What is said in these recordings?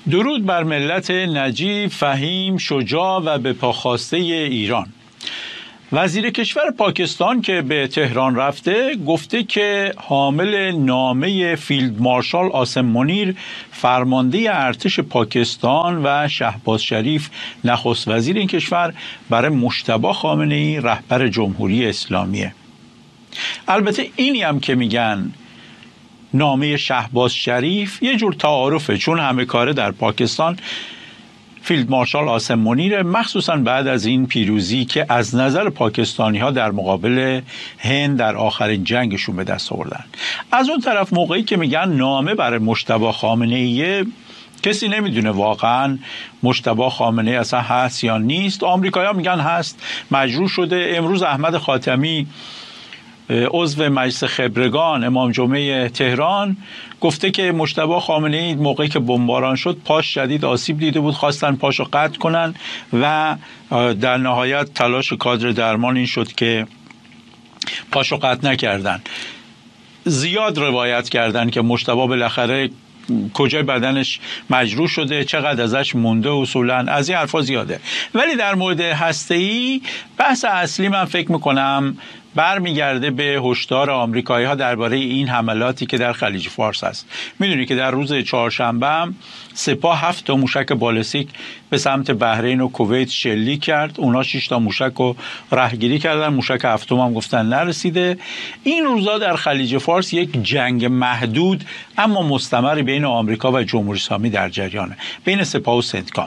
درود بر ملت نجیب، فهیم، شجاع و به پاخواسته ایران. وزیر کشور پاکستان که به تهران رفته گفته که حامل نامه فیلد مارشال عاصم منیر فرمانده ارتش پاکستان و شهباز شریف نخست وزیر این کشور برای مجتبی خامنه‌ای رهبر جمهوری اسلامیه. البته اینی هم که میگن نامه شهباز شریف یه جور تعارفه، چون همه کاره در پاکستان فیلد مارشال عاصم منیر، مخصوصا بعد از این پیروزی که از نظر پاکستانی ها در مقابل هند در آخرین جنگشون به دست آوردن. از اون طرف موقعی که میگن نامه برای مجتبی خامنه‌ای، کسی نمیدونه واقعا مجتبی خامنه‌ای اصلا هست یا نیست. آمریکایی‌ها میگن هست، مجروح شده. امروز احمد خاتمی عضو مجلس خبرگان امام جمعه تهران گفته که مجتبی خامنه‌ای موقعی که بمباران شد پاش شدید آسیب دیده بود، خواستن پاشو قطع کنن و در نهایت تلاش کادر درمان این شد که پاشو قطع نکردن. زیاد روایت کردن که مجتبی بالاخره کجای بدنش مجروح شده، چقدر ازش مونده، اصولا از این حرفا زیاده. ولی در مورد هسته‌ای بحث اصلی من فکر میکنم برمیگرده به هشدار آمریکایی‌ها درباره این حملاتی که در خلیج فارس است. میدونی که در روز چهارشنبه سپاه 7 تا موشک بالستیک به سمت بحرین و کویت شلیک کرد. اونا 6 تا موشک رو رهگیری کردن، موشک هفتم هم گفتن نرسیده. این روزا در خلیج فارس یک جنگ محدود اما مستمر بین آمریکا و جمهوری اسلامی در جریانه، بین سپاه و سنتکام.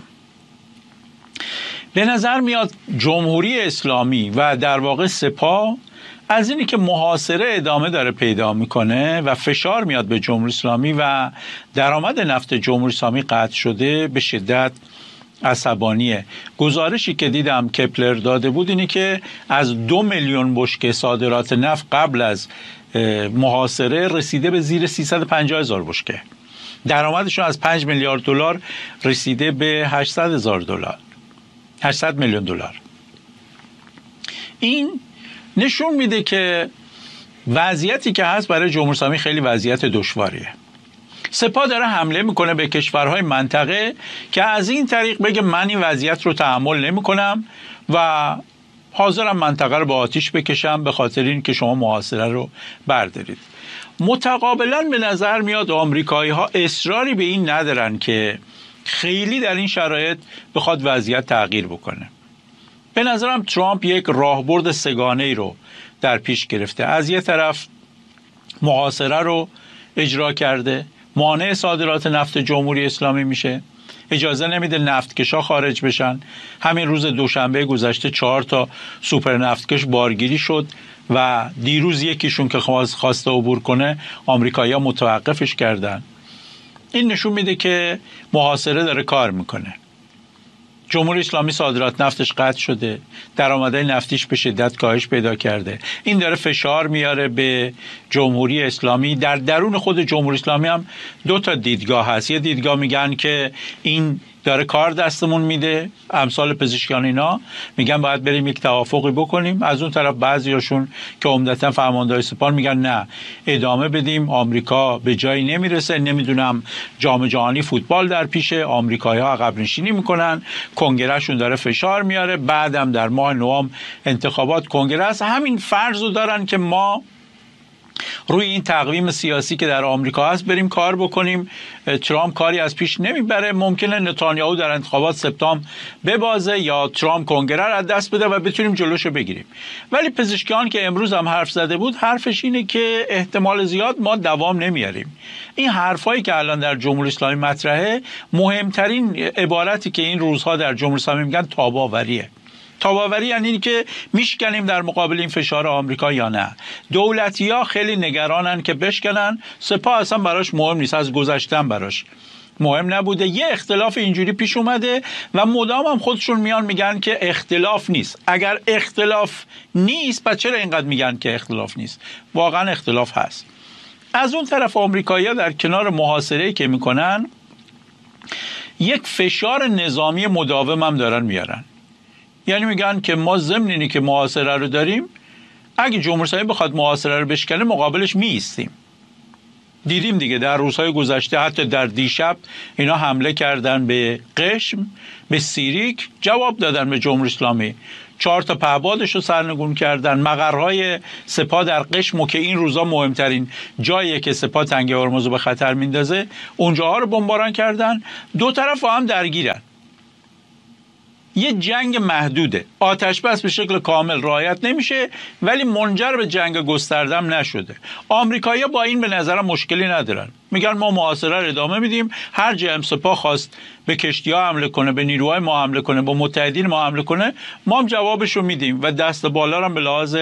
به نظر میاد جمهوری اسلامی و در واقع سپاه از اینی که محاصره ادامه داره پیدا میکنه و فشار میاد به جمهوری اسلامی و درآمد نفت جمهوری اسلامی قطع شده به شدت عصبانیه. گزارشی که دیدم کپلر داده بود اینی که از 2 میلیون بشکه صادرات نفت قبل از محاصره رسیده به زیر 350,000 بشکه. درآمدشون از 5 میلیارد دلار رسیده به 800 میلیون دلار. این نشون میده که وضعیتی که هست برای جمهوری اسلامی خیلی وضعیت دشواریه. سپاه داره حمله میکنه به کشورهای منطقه که از این طریق بگه من این وضعیت رو تحمل نمیکنم و حاضرم منطقه رو با آتیش بکشم به خاطر این که شما محاصره رو بردارید. متقابلا به نظر میاد آمریکایی‌ها اصراری به این ندارن که خیلی در این شرایط بخواد وضعیت تغییر بکنه. به نظرم ترامپ یک راهبرد سه‌گانه‌ای رو در پیش گرفته. از یه طرف محاصره رو اجرا کرده، مانع صادرات نفت جمهوری اسلامی میشه، اجازه نمیده نفتکشا خارج بشن. همین روز دوشنبه گذشته 4 تا سوپر نفتکش بارگیری شد و دیروز یکیشون که خواسته عبور کنه آمریکایی‌ها متوقفش کردن. این نشون میده که محاصره داره کار میکنه. جمهوری اسلامی صادرات نفتش قطع شده، درآمدهای نفتیش به شدت کاهش پیدا کرده. این داره فشار میاره به جمهوری اسلامی. در درون خود جمهوری اسلامی هم 2 تا دیدگاه هست. یه دیدگاه میگن که این داره کار دستمون میده، امثال پزشکیان اینا میگن باید بریم یک توافقی بکنیم. از اون طرف بعضیاشون که عمدتاً فرماندهای سپاه میگن نه، ادامه بدیم، آمریکا به جایی نمیرسه، نمیدونم جام جهانی فوتبال در پیشه، آمریکایی‌ها عقب نشینی میکنن، کنگرهشون داره فشار میاره، بعدم در ماه نوامبر انتخابات کنگره است. همین فرض رو دارن که ما روی این تقویم سیاسی که در آمریکا هست بریم کار بکنیم. ترامپ کاری از پیش نمیبره، ممکنه نتانیاهو در انتخابات سپتامبر ببازه یا ترامپ کنگره رو از دست بده و بتونیم جلوشو بگیریم. ولی پزشکیان که امروز هم حرف زده بود، حرفش اینه که احتمال زیاد ما دوام نمیاریم. این حرفایی که الان در جمهوری اسلامی مطرحه، مهمترین عبارتی که این روزها در جمهوری اسلامی میگن تاب‌آوریه. تاب‌آوری یعنی این که میشکنیم در مقابل این فشار آمریکا یا نه. دولتی‌ها خیلی نگرانن که بشکنن، سپاه اصلا براش مهم نیست، از گذشتن براش مهم نبوده. یه اختلاف اینجوری پیش اومده و مدام هم خودشون میان میگن که اختلاف نیست. اگر اختلاف نیست پس چرا اینقدر میگن که اختلاف نیست؟ واقعا اختلاف هست. از اون طرف آمریکایی‌ها در کنار محاصره‌ای که میکنن یک فشار نظامی مداوم هم دارن میارن. یعنی میگن که ما ضمن اینی که محاصره رو داریم، اگه جمهوری اسلامی بخواد محاصره رو بشکنه مقابلش میایستیم. دیدیم دیگه در روزهای گذشته، حتی در دیشب اینا حمله کردن به قشم، به سیریک، جواب دادن به جمهوری اسلامی. 4 تا پهپادش رو سرنگون کردن. مقرهای سپاه در قشم که این روزا مهمترین جاییه که سپاه تنگه هرمز رو به خطر میندازه، اونجاها رو بمباران کردن. دو طرف با هم درگیرن. یه جنگ محدوده، آتش بس به شکل کامل رعایت نمیشه، ولی منجر به جنگ گستردم نشده. آمریکایی‌ها با این به نظرم مشکلی ندارن، میگن ما محاصره رو ادامه میدیم، هر جا هم سپاه خواست به کشتی‌ها حمله کنه، به نیروهای ما حمله کنه، با متحدین ما حمله کنه، ما هم جوابش رو میدیم و دست بالا رو هم به لحاظ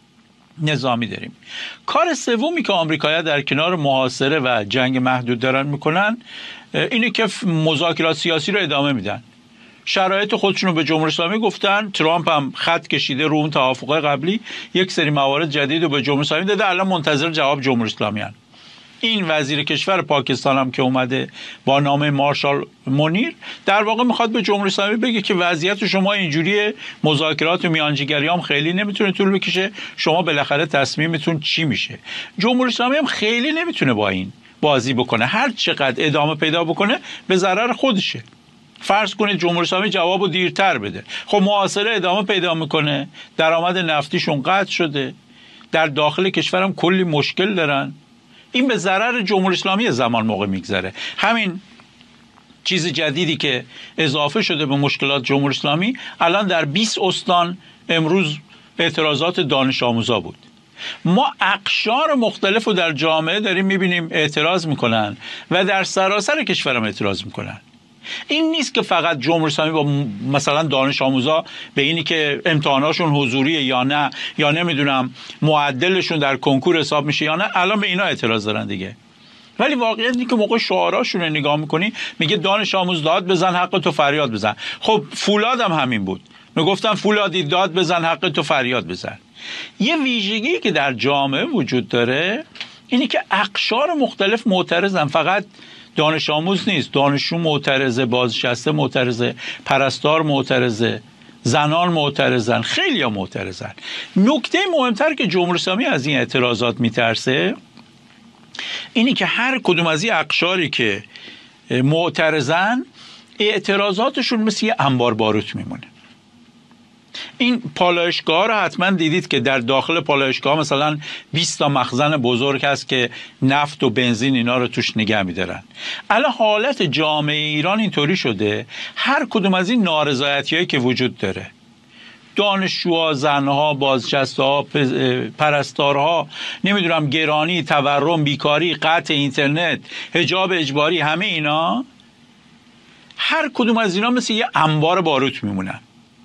نظامی داریم. کار سومی که آمریکایی‌ها در کنار محاصره و جنگ محدود دارن میکنن اینه که مذاکرات سیاسی رو ادامه میدن. شرایط خودشونو به جمهوری اسلامی گفتن، ترامپ هم خط کشیده رو اون توافقات قبلی، یک سری موارد جدید رو به جمهوری اسلامی داده، الان منتظر جواب جمهوری اسلامی هستن. این وزیر کشور پاکستان هم که اومده با نام مارشال منیر، در واقع میخواد به جمهوری اسلامی بگه که وضعیت شما اینجوریه، مذاکرات و میانجیگری هم خیلی نمیتونه طول بکشه، شما بالاخره تصمیمتون چی میشه. جمهوری اسلامی هم خیلی نمیتونه با این بازی بکنه، هر چقدر ادامه پیدا بکنه به ضرر خودشه. فرض کنید جمهوری اسلامی جوابو دیرتر بده، خب محاصره ادامه پیدا میکنه، درآمد نفتیشون قطع شده، در داخل کشورم کلی مشکل دارن، این به ضرر جمهوری اسلامی زمان موقع میگذره. همین چیز جدیدی که اضافه شده به مشکلات جمهوری اسلامی، الان در 20 استان امروز اعتراضات دانش آموزا بود. ما اقشار مختلف رو در جامعه داریم میبینیم اعتراض میکنن و در سراسر کشورم اعتراض میکنن. این نیست که فقط جمهوری اسلامی با مثلا دانش آموزا به اینی که امتحاناشون حضوریه یا نه، یا نمیدونم معدلشون در کنکور حساب میشه یا نه، الان به اینا اعتراض دارن دیگه. ولی واقعیت اینه که موقع شعاراشون رو نگاه میکنی، میگه دانش آموز داد بزن حق تو فریاد بزن. خب فولاد هم همین بود، میگفتن فولادی داد بزن حق تو فریاد بزن. یه ویژگی که در جامعه وجود داره اینه که اقشار مختلف معترضن، فقط دانش آموز نیست، دانشجو معترضه، بازنشسته معترضه، پرستار معترضه، زنان معترضن، خیلی ها معترضن. نکته مهمتر که جمهوری اسلامی از این اعتراضات میترسه اینی که هر کدوم از این اقشاری که معترضن اعتراضاتشون مثل یه انبار باروت میمونه. این پالایشگاه رو حتما دیدید که در داخل پالایشگاه مثلا 20 تا مخزن بزرگ هست که نفت و بنزین اینا رو توش نگه می‌دارن. الان حالت جامعه ایران اینطوری شده، هر کدوم از این نارضایتی‌هایی که وجود داره، دانشجوها، زنها، بازنشسته‌ها، پرستارها، نمیدونم گرانی، تورم، بیکاری، قطع اینترنت، حجاب اجباری، همه اینا، هر کدوم از اینا مثل یه انبار باروت میمونن.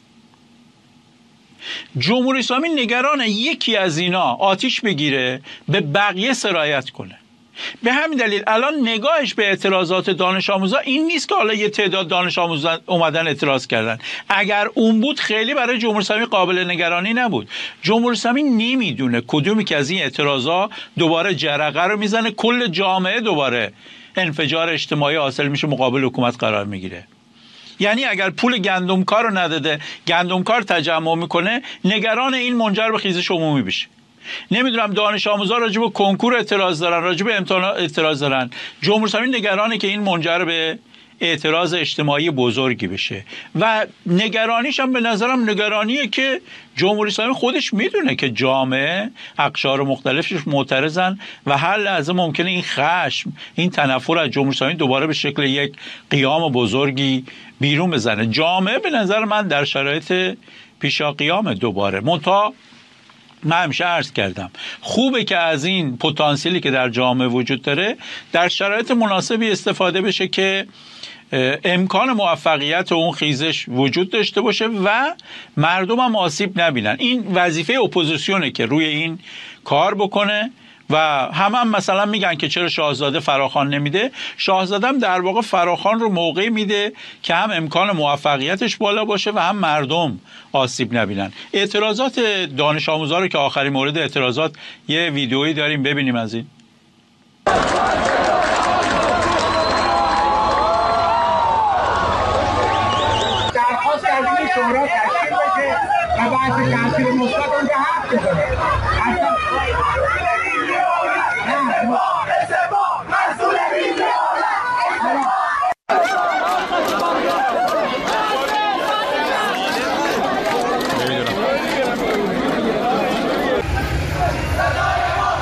جمهوری اسلامی نگرانه یکی از اینا آتیش بگیره به بقیه سرایت کنه. به همین دلیل الان نگاهش به اعتراضات دانش آموزا این نیست که حالا یه تعداد دانش آموزا اومدن اعتراض کردن. اگر اون بود خیلی برای جمهوری اسلامی قابل نگرانی نبود. جمهوری اسلامی نمیدونه کدومی که از این اعتراضا دوباره جرقه رو میزنه، کل جامعه دوباره انفجار اجتماعی حاصل میشه، مقابل حکومت قرار میگیره. یعنی اگر پول گندمکار رو نداده، گندمکار تجمع میکنه، نگران این منجر به خیزش عمومی بشه. نمیدونم دانش آموزا راجع به کنکور اعتراض دارن، راجع به امتحانات اعتراض دارن، جمهوری اسلامی نگرانه که این منجر به اعتراض اجتماعی بزرگی بشه. و نگرانیش هم به نظرم نگرانیه که جمهوری اسلامی خودش میدونه که جامعه اقشار مختلفش معترضن و هر لحظه ممکنه این خشم، این تنفر از جمهوری اسلامی دوباره به شکل یک قیام بزرگی بیرون بزنه. جامعه به نظر من در شرایط پیشا قیام دوباره. منتها من همیشه عرض کردم خوبه که از این پتانسیلی که در جامعه وجود داره در شرایط مناسبی استفاده بشه که امکان موفقیت و اون خیزش وجود داشته باشه و مردم هم آسیب نبینن. این وظیفه اپوزیسیونه که روی این کار بکنه و هم مثلا میگن که چرا شاهزاده فراخوان نمیده. شاهزاده هم در واقع فراخوان رو موقعی میده که هم امکان موفقیتش بالا باشه و هم مردم آسیب نبینن. اعتراضات دانش آموزا رو که آخرین مورد اعتراضات یه ویدئویی داریم، ببینیم از این. درخواست کردیم شورا تشکیل بشه و بحث تحصیل مثبت اونجا حرف بزنه.